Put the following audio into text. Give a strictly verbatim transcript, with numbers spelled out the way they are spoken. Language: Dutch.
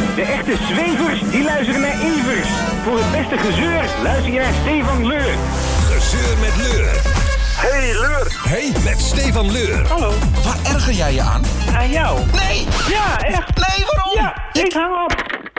De echte zwevers, die luisteren naar Evers. Voor het beste gezeur, luister je naar Stefan Leur. Gezeur met Leur. Hey Leur. Hey, met Stefan Leur. Hallo. Waar erger jij je aan? Aan jou. Nee! Ja, echt. Nee, waarom? Ja, ik hang op.